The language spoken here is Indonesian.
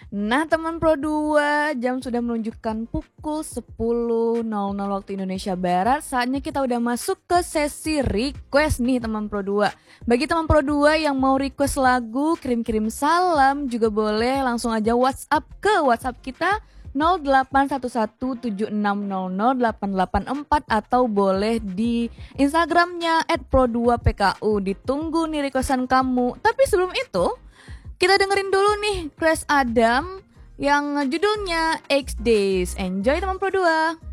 Nah, teman Pro 2, jam sudah menunjukkan pukul 10.00 waktu Indonesia Barat. Saatnya kita udah masuk ke sesi request nih teman Pro 2. Bagi teman Pro 2 yang mau request lagu, kirim-kirim salam juga boleh, langsung aja WhatsApp ke WhatsApp kita 081176000884 atau boleh di Instagramnya @pro2pku. Ditunggu nih requestan kamu. Tapi sebelum itu, kita dengerin dulu nih Crash Adam yang judulnya X Days. Enjoy teman Pro 2.